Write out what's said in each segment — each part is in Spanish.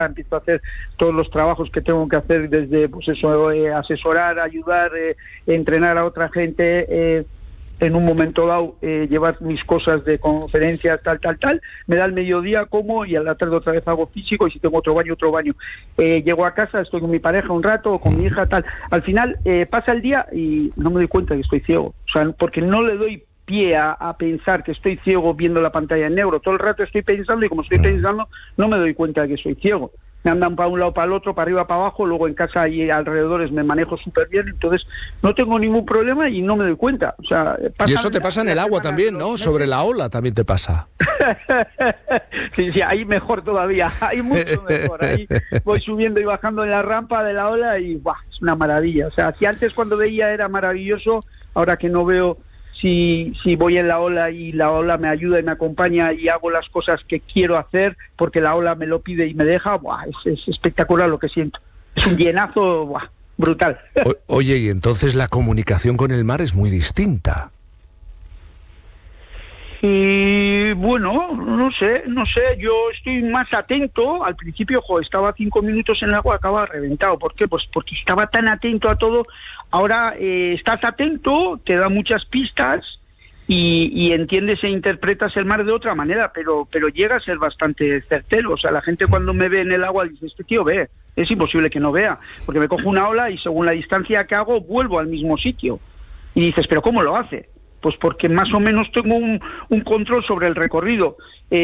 empiezo a hacer todos los trabajos que tengo que hacer, desde pues eso, asesorar, ayudar, entrenar a otra gente, en un momento dado llevar mis cosas de conferencias, tal, me da el mediodía, como, y a la tarde otra vez hago físico, y si tengo otro baño. Llego a casa, estoy con mi pareja un rato, con mi hija, tal. Al final pasa el día y no me doy cuenta que estoy ciego, o sea, porque no le doy pie a pensar que estoy ciego viendo la pantalla en negro. Todo el rato estoy pensando, y como estoy pensando, no me doy cuenta de que soy ciego. Me andan para un lado, para el otro, para arriba, para abajo, luego en casa y alrededores me manejo súper bien, entonces no tengo ningún problema y no me doy cuenta. O sea, y eso te pasa en el agua también, ¿no? Sobre la ola también te pasa. Sí, ahí mejor todavía, ahí mucho mejor. Ahí voy subiendo y bajando en la rampa de la ola y ¡buah! Es una maravilla. O sea, si antes cuando veía era maravilloso, ahora que no veo, si voy en la ola y la ola me ayuda y me acompaña y hago las cosas que quiero hacer porque la ola me lo pide y me deja, ¡buah! Es espectacular lo que siento. Es un llenazo, ¡buah! Brutal. Oye, y entonces la comunicación con el mar es muy distinta. Y bueno, no sé, yo estoy más atento. Al principio, estaba 5 minutos en el agua, acababa reventado. ¿Por qué? Pues porque estaba tan atento a todo. Ahora estás atento, te da muchas pistas y entiendes e interpretas el mar de otra manera, pero llega a ser bastante certero. O sea, la gente cuando me ve en el agua dice, este tío ve, es imposible que no vea, porque me cojo una ola y según la distancia que hago, vuelvo al mismo sitio. Y dices, ¿pero cómo lo hace? Pues porque más o menos tengo un control sobre el recorrido.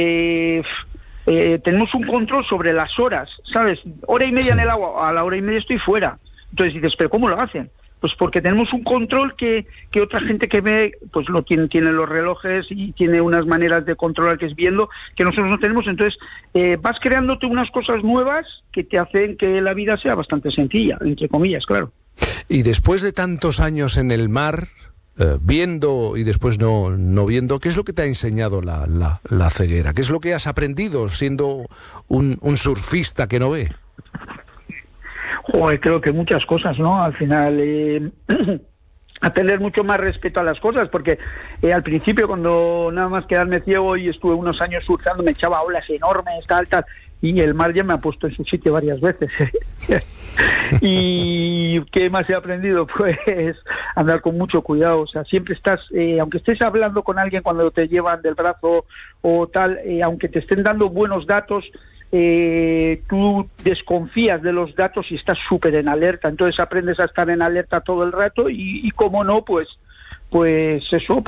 Tenemos un control sobre las horas, ¿sabes? Hora y media en el agua, a la hora y media estoy fuera. Entonces dices, ¿pero cómo lo hacen? Pues porque tenemos un control que otra gente que ve, pues lo tiene los relojes y tiene unas maneras de controlar que es viendo, que nosotros no tenemos. Entonces vas creándote unas cosas nuevas que te hacen que la vida sea bastante sencilla, entre comillas, claro. Y después de tantos años en el mar, viendo y después no viendo, ¿qué es lo que te ha enseñado la ceguera? ¿Qué es lo que has aprendido siendo un surfista que no ve? Creo que muchas cosas, ¿no? Al final, a tener mucho más respeto a las cosas, porque al principio, cuando nada más quedarme ciego y estuve unos años surfando, me echaba olas enormes, tal, y el mar ya me ha puesto en su sitio varias veces. ¿Y qué más he aprendido? Pues andar con mucho cuidado. O sea, siempre estás, aunque estés hablando con alguien cuando te llevan del brazo o tal, aunque te estén dando buenos datos, tú desconfías de los datos y estás súper en alerta. Entonces aprendes a estar en alerta todo el rato y como no, pues eso,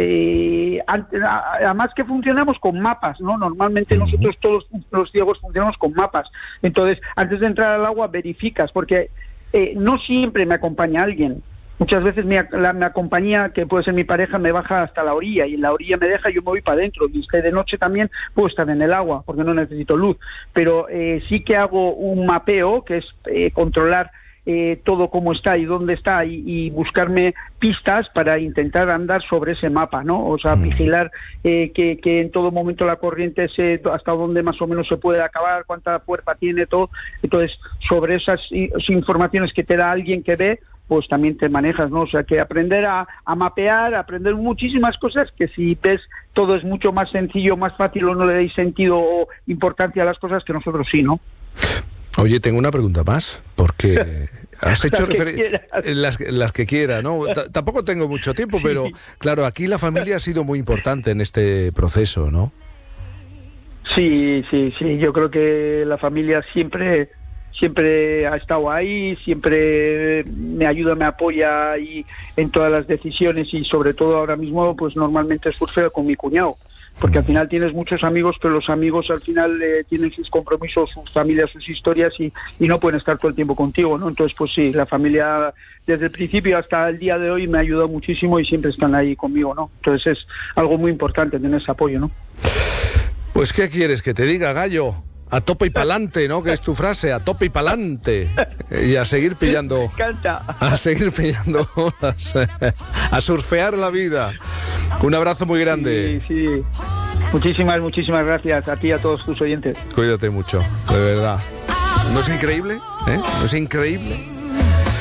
además que funcionamos con mapas, ¿no? Normalmente nosotros todos los ciegos funcionamos con mapas. Entonces, antes de entrar al agua verificas, porque no siempre me acompaña alguien. Muchas veces mi compañía, que puede ser mi pareja, me baja hasta la orilla y en la orilla me deja y yo me voy para adentro. Y usted de noche también puedo estar en el agua porque no necesito luz. Pero sí que hago un mapeo, que es controlar todo cómo está y dónde está y buscarme pistas para intentar andar sobre ese mapa, ¿no? O sea, vigilar que en todo momento la corriente hasta dónde más o menos se puede acabar, cuánta fuerza tiene, todo. Entonces, sobre esas informaciones que te da alguien que ve, pues también te manejas, ¿no? O sea, que aprender a mapear, aprender muchísimas cosas que si ves todo es mucho más sencillo, más fácil o no le deis sentido o importancia a las cosas que nosotros sí, ¿no? Oye, tengo una pregunta más, porque has hecho las que quiera, ¿no? Tampoco tengo mucho tiempo, pero claro, aquí la familia ha sido muy importante en este proceso, ¿no? Sí, yo creo que la familia siempre ha estado ahí, siempre me ayuda, me apoya y en todas las decisiones y sobre todo ahora mismo, pues normalmente surfeo con mi cuñado. Porque al final tienes muchos amigos, pero los amigos al final tienen sus compromisos, sus familias, sus historias y no pueden estar todo el tiempo contigo, ¿no? Entonces, pues sí, la familia desde el principio hasta el día de hoy me ha ayudado muchísimo y siempre están ahí conmigo, ¿no? Entonces es algo muy importante tener ese apoyo, ¿no? Pues, ¿qué quieres que te diga, Gallo? A tope y pa'lante, ¿no? Que es tu frase, a tope y pa'lante. Y a seguir pillando. Me encanta. A seguir pillando olas. A surfear la vida. Un abrazo muy grande. Sí. Muchísimas gracias a ti y a todos tus oyentes. Cuídate mucho, de verdad. ¿No es increíble? ¿No es increíble?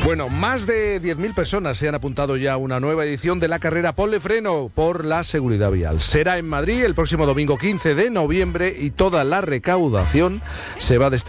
Bueno, más de 10.000 personas se han apuntado ya a una nueva edición de la carrera Ponle Freno por la seguridad vial. Será en Madrid el próximo domingo 15 de noviembre y toda la recaudación se va a destinar